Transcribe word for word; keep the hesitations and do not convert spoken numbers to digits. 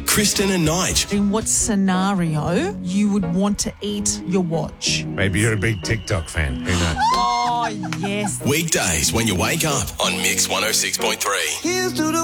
Kristen and Nige. In what scenario you would want to eat your watch? Maybe you're a big TikTok fan. Who knows? Oh, yes. Weekdays when you wake up on Mix one oh six point three. Here's to the